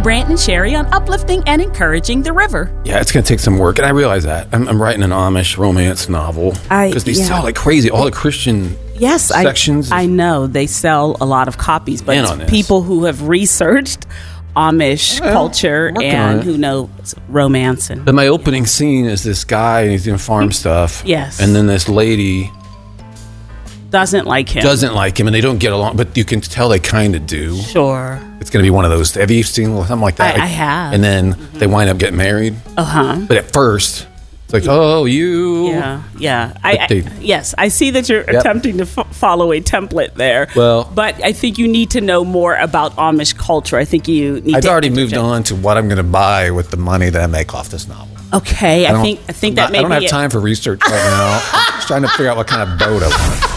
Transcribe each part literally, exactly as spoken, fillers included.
Brant and Sherry on uplifting and encouraging the river. Yeah, it's going to take some work, and I realize that. I'm, I'm writing an Amish romance novel because they yeah. sell like crazy. All the Christian yes, sections. I, I know. They sell a lot of copies, but it's people who have researched Amish well, culture and who know romance. And but my opening scene is this guy, and he's doing farm stuff. Yes. And then this lady doesn't like him. Doesn't like him, and they don't get along, but you can tell they kind of do. Sure. It's going to be one of those. Have you seen something like that? I, I have. And then mm-hmm. they wind up getting married. Uh-huh. But at first, it's like, oh, you. Yeah, yeah. I, they, I Yes, I see that you're yep. attempting to f- follow a template there. Well. But I think you need to know more about Amish culture. I think you need I've to... I've already moved on to what I'm going to buy with the money that I make off this novel. Okay, I, I think I think that not, may I don't be have it. time for research right now. I'm just trying to figure out what kind of boat I want.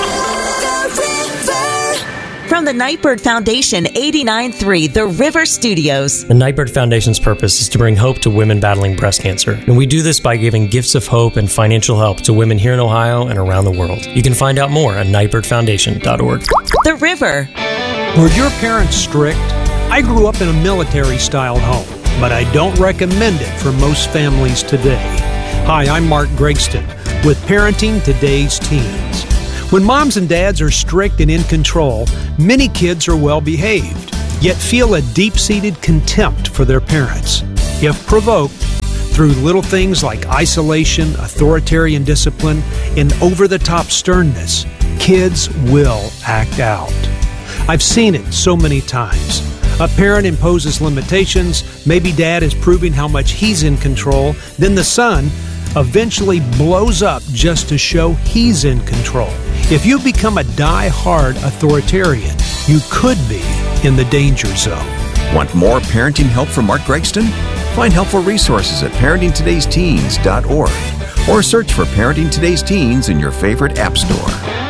From the Nightbird Foundation, eighty-nine point three The River Studios. The Nightbird Foundation's purpose is to bring hope to women battling breast cancer. And we do this by giving gifts of hope and financial help to women here in Ohio and around the world. You can find out more at nightbird foundation dot org. The River. Were your parents strict? I grew up in a military-styled home, but I don't recommend it for most families today. Hi, I'm Mark Gregston with Parenting Today's Teens. When moms and dads are strict and in control, many kids are well behaved, yet feel a deep-seated contempt for their parents. If provoked, through little things like isolation, authoritarian discipline, and over-the-top sternness, kids will act out. I've seen it so many times. A parent imposes limitations, maybe dad is proving how much he's in control, then the son eventually blows up just to show he's in control. If you become a die-hard authoritarian, you could be in the danger zone. Want more parenting help from Mark Gregston? Find helpful resources at parenting todays teens dot org or search for Parenting Today's Teens in your favorite app store.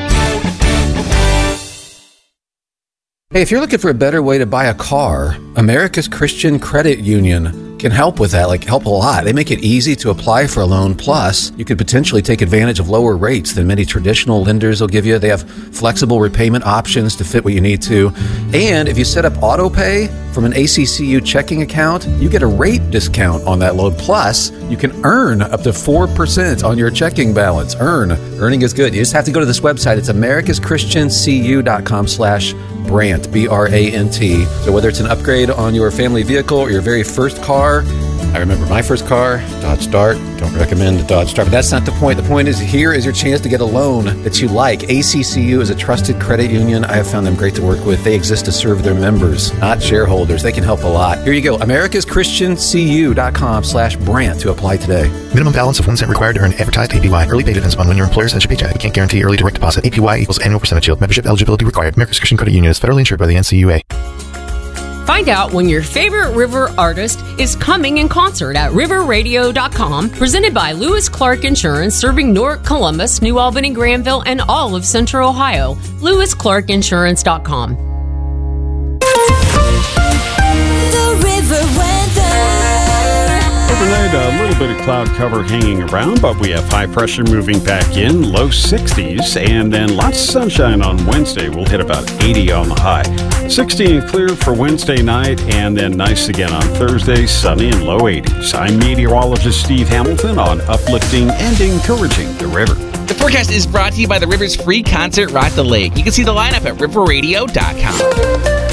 Hey, if you're looking for a better way to buy a car, America's Christian Credit Union can help with that, like help a lot. They make it easy to apply for a loan. Plus, you could potentially take advantage of lower rates than many traditional lenders will give you. They have flexible repayment options to fit what you need to. And if you set up auto pay from an A C C U checking account, you get a rate discount on that loan. Plus, you can earn up to four percent on your checking balance. Earn. Earning is good. You just have to go to this website. It's americas christian c u dot com slash Brant, B R A N T. So whether it's an upgrade on your family vehicle or your very first car, I remember my first car, Dodge Dart. Don't recommend the Dodge Dart, but that's not the point. The point is, here is your chance to get a loan that you like. A C C U is a trusted credit union. I have found them great to work with. They exist to serve their members, not shareholders. They can help a lot. Here you go, americas christian c u dot com slash Brant to apply today. Minimum balance of one cent required to earn advertised A P Y. Early pay depends upon when your employer sends your paycheck. We can't guarantee early direct deposit. A P Y equals annual percentage yield. Membership eligibility required. America's Christian Credit Union is federally insured by the N C U A. Find out when your favorite river artist is coming in concert at river radio dot com, presented by Lewis Clark Insurance, serving Newark, Columbus, New Albany, Granville, and all of Central Ohio. lewis clark insurance dot com. The River Weather. Overnight, a little bit of cloud cover hanging around, but we have high pressure moving back in, low sixties, and then lots of sunshine on Wednesday. We'll hit about eighty on the high. sixty and clear for Wednesday night, and then nice again on Thursday, sunny and low eighties. I'm meteorologist Steve Hamilton on uplifting and encouraging the river. The forecast is brought to you by the River's free concert, Rock the Lake. You can see the lineup at river radio dot com.